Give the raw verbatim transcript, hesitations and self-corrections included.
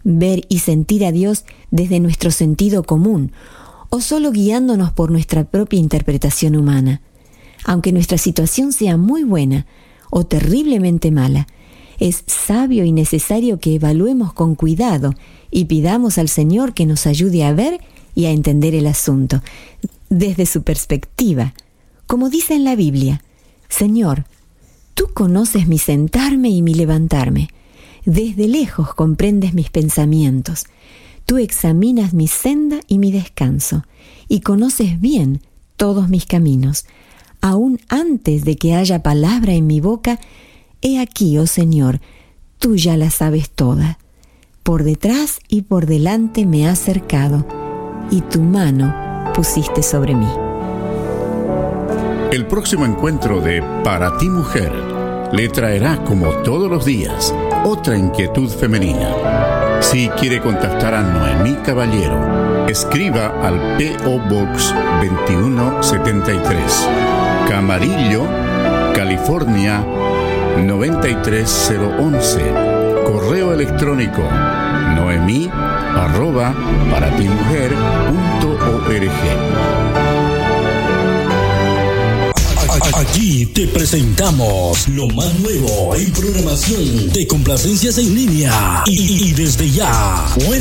ver y sentir a Dios desde nuestro sentido común, o solo guiándonos por nuestra propia interpretación humana. Aunque nuestra situación sea muy buena o terriblemente mala, es sabio y necesario que evaluemos con cuidado y pidamos al Señor que nos ayude a ver y a entender el asunto desde su perspectiva. Como dice en la Biblia, Señor, tú conoces mi sentarme y mi levantarme. Desde lejos comprendes mis pensamientos. Tú examinas mi senda y mi descanso, y conoces bien todos mis caminos. Aún antes de que haya palabra en mi boca, he aquí, oh Señor, tú ya la sabes toda. Por detrás y por delante me has cercado, y tu mano pusiste sobre mí. El próximo encuentro de Para ti Mujer le traerá, como todos los días, otra inquietud femenina. Si quiere contactar a Noemí Caballero, escriba al P O Box veintiuno setenta y tres, Camarillo, California noventa y tres cero once. Correo electrónico noemí arroba paratimujer punto org. Aquí te presentamos lo más nuevo en programación de complacencias en línea y, y desde ya, buena